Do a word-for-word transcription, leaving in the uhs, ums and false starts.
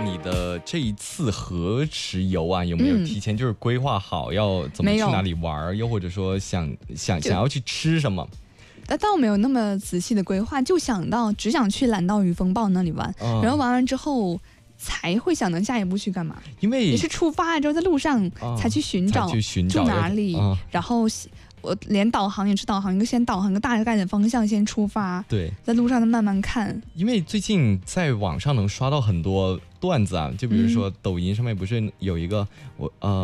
你的这一次河池游啊，有没有提前就是规划好要怎么去哪里玩，又或者说想想想要去吃什么？ 但倒没有那么仔细的规划，就想到只想去蓝道渔风暴那里玩，嗯、然后玩完之后才会想到下一步去干嘛。 因为也是出发了之后在路上才去寻找、 啊、去寻找住哪里，啊、然后我连导航也是导航一个先导航一个大概的方向先出发， 对， 在路上再慢慢看。 因为最近在网上能刷到很多段子啊，就比如说抖音上面不是有一个我呃。